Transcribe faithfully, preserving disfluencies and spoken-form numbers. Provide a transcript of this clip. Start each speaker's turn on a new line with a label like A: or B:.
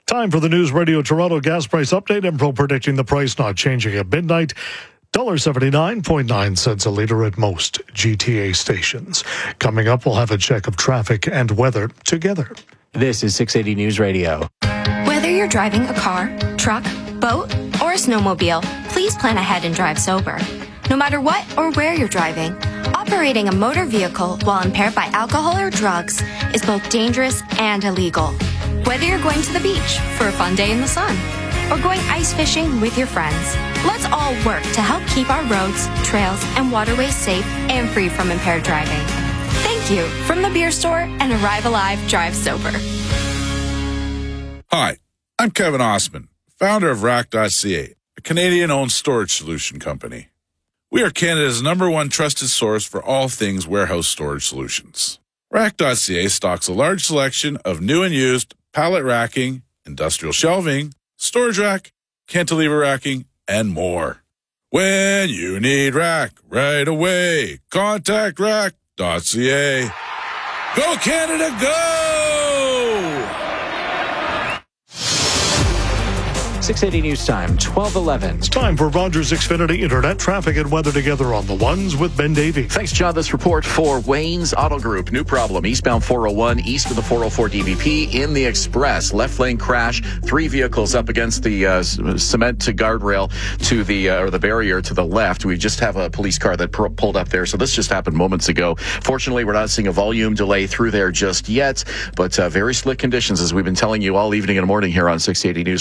A: Time for the News Radio Toronto gas price update. Empro predicting the price not changing at midnight. one dollar seventy-nine point nine cents a litre at most G T A stations. Coming up, we'll have a check of traffic and weather together.
B: This is six eighty News Radio.
C: Whether you're driving a car, truck, boat, or a snowmobile, please plan ahead and drive sober. No matter what or where you're driving, operating a motor vehicle while impaired by alcohol or drugs is both dangerous and illegal. Whether you're going to the beach for a fun day in the sun or going ice fishing with your friends, let's all work to help keep our roads, trails, and waterways safe and free from impaired driving. Thank you from the Beer Store and Arrive Alive Drive Sober.
D: Hi, I'm Kevin Osman, founder of Rack dot C A, a Canadian-owned storage solution company. We are Canada's number one trusted source for all things warehouse storage solutions. Rack dot C A stocks a large selection of new and used pallet racking, industrial shelving, storage rack, cantilever racking, and more. When you need rack right away, contact Rack dot C A. Go Canada, go!
B: six eighty News Time, twelve eleven.
A: It's time for Rogers Xfinity Internet traffic and weather together on the ones with Ben Davey.
E: Thanks, John. This report for Wayne's Auto Group. New problem. Eastbound four oh one, east of the four oh four D V P in the express. Left lane crash. Three vehicles up against the uh, cement to guardrail to the, uh, or the barrier to the left. We just have a police car that pr- pulled up there. So this just happened moments ago. Fortunately, we're not seeing a volume delay through there just yet, but uh, very slick conditions as we've been telling you all evening and morning here on six eighty News